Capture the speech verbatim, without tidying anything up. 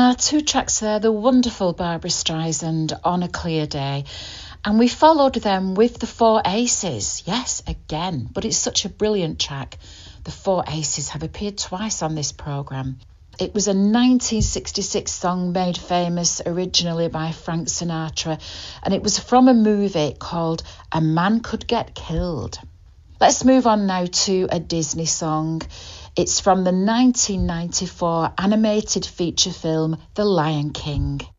Ah, two tracks there, the wonderful Barbra Streisand, On a Clear Day. And we followed them with the Four Aces. Yes, again, but it's such a brilliant track. The Four Aces have appeared twice on this programme. It was a nineteen sixty-six song made famous originally by Frank Sinatra, and it was from a movie called A Man Could Get Killed. Let's move on now to a Disney song. It's from the nineteen ninety-four animated feature film The Lion King.